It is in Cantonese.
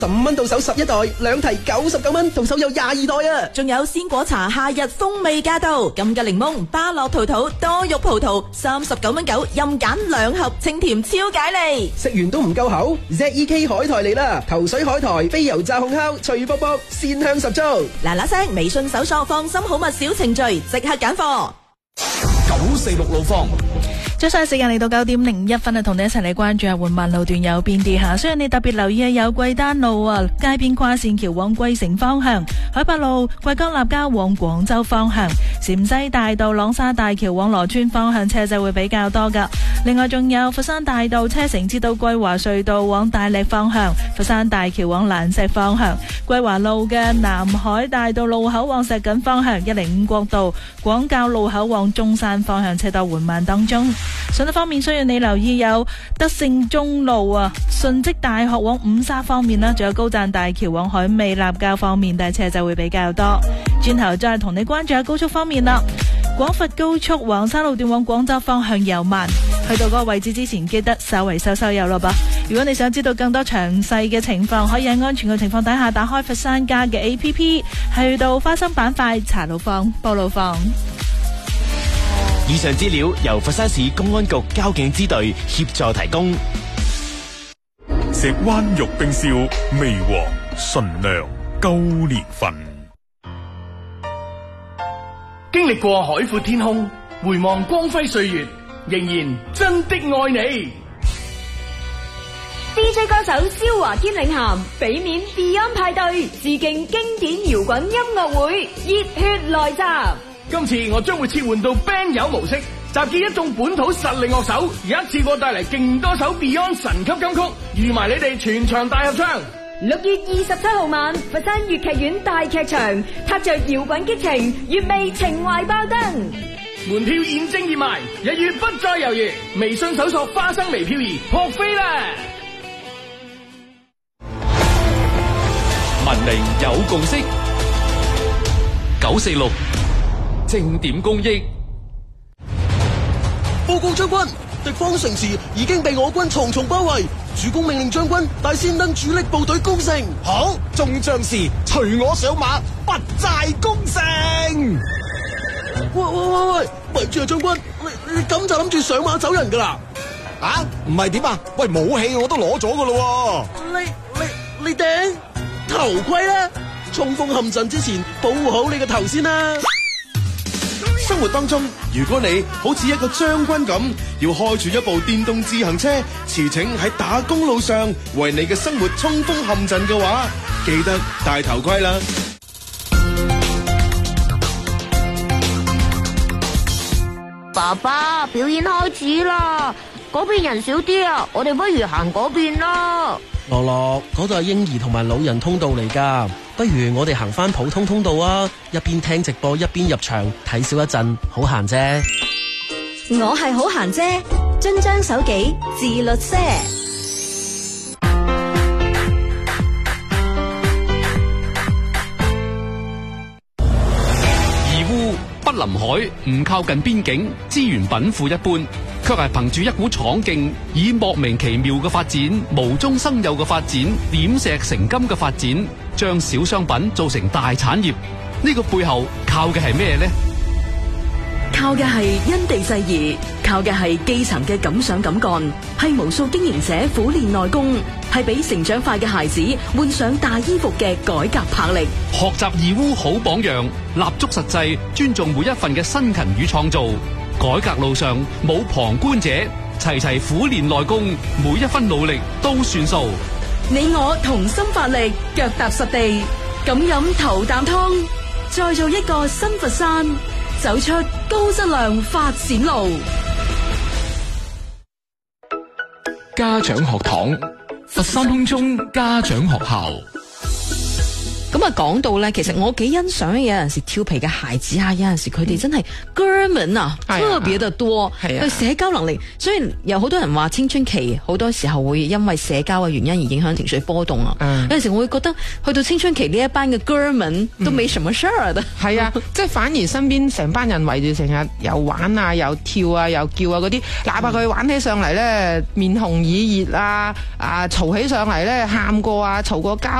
15蚊到手11袋，兩提99蚊，到手有22袋啊！ 仲有鮮果茶夏日風味駕到，金桔檸檬、巴樂桃桃、多肉葡萄，39蚊9，任揀2盒，清甜超解膩。 食完都唔夠口 ，ZEK 海苔嚟啦！頭水海苔、非油炸烘烤，脆卜卜，鮮香十足。 嗱嗱聲，微信搜索放心好物小程序，即刻揀貨。 946路況。 早上時間嚟到9:01分啊，同你一齊嚟關注下緩慢路段有邊啲吓。所以你特別留意下有桂丹路啊，街邊跨線橋往桂城方向；海柏路桂江立交往廣州方向；陝西大道朗沙大橋往羅村方向車就會比較多噶。另外仲有佛山大道車城至到桂華隧道往大瀝方向；佛山大橋往蘭石方向；桂華路嘅南海大道路口往石錦方向；105國道廣教路口往中山方向車多緩慢當中。順德方面需要你留意有德勝中路啊，順職大學往五沙方面啦，仲有高贊大橋往海味立交方面，但係車就會比較多。轉頭再同你關注下高速方面啦，廣佛高速黃沙路段往廣州方向油慢，去到嗰個位置之前記得稍為收油咯噃。如果你想知道更多詳細嘅情況，可以喺安全嘅情況底下打開佛山家嘅 APP， 去到花生板塊查路況、報路況。 以上資料由佛山市公安局交警支隊協助提供。 石灣玉冰燒，味和純良，高年份。 經歷過海闊天空，回望光輝歲月，仍然真的愛你。 DJ 歌手蕭華堅領銜，俾面 Beyond 派對，致敬經典搖滾音樂會，熱血來襲。 今次我將會切換到 band 友模式，集結一眾本土實力樂手，一次過帶嚟勁多首 Beyond 神級金曲，預埋你哋全場大合唱。 6月27號晚，佛山粵劇院大劇場，踏着搖滾激情，粵味情懷爆燈。 門票現正熱賣，1月不再猶豫，微信搜索花生微漂兒撲飛啦！ 文明有共識，946正點公益。 報告將軍，敵方城池已經被我軍重重包圍，主公命令將軍帶先登主力部隊攻城。 好，眾將士隨我上馬，不寨攻城。 喂，咪住啊，將軍，你咁就諗住上馬走人噶啦？ 啊，唔係點啊？喂，武器我都攞咗噶咯。 你頂頭盔啦！衝鋒陷陣之前，保護好你個頭先啦。 生活當中，如果你好似一個將軍咁，要開住一部電動自行車，馳騁喺打工路上，為你嘅生活衝鋒陷陣嘅話，記得戴頭盔啦。 爸爸，表演開始啦，嗰邊人少啲啊，我哋不如行嗰邊啦。 樂樂，嗰度係嬰兒同埋老人通道嚟噶，不如我哋行翻普通通道啊，一邊聽直播一邊入場睇少一陣，好閒啫。 我係好閒啫，遵章守紀，自律些。 義烏不臨海，唔靠近邊境，資源稟賦一般，卻係憑住一股闖勁，以莫名其妙嘅發展、無中生有嘅發展、點石成金嘅發展，將小商品做成大產業。呢個背後靠嘅係咩呢？ 靠嘅係因地制宜，靠嘅係基層嘅敢想敢幹，係無數經營者苦練內功，係俾成長快嘅孩子換上大衣服嘅改革魄力。 學習義烏好榜樣，立足實際，尊重每一份嘅辛勤與創造。改革路上冇旁觀者，齊齊苦練內功，每一分努力都算數。 你我同心發力，腳踏實地，咁飲頭啖湯，再做一個新佛山，走出高質量發展路。 家長學堂，佛山空中家長學校。 咁啊，講到咧，其實我幾欣賞有陣時調皮嘅孩子啊，有陣時佢哋真係哥們啊，特別得多，佢社交能力。所以有好多人話青春期好多時候會因為社交嘅原因而影響情緒波動啊。有陣時我會覺得去到青春期呢一班嘅哥們都冇什麼事啊。 係啊，即係反而身邊成班人圍住，成日又玩啊，又跳啊，又叫啊嗰啲，哪怕佢玩起上嚟咧面紅耳熱啊，嘈起上嚟咧喊過啊，嘈過交。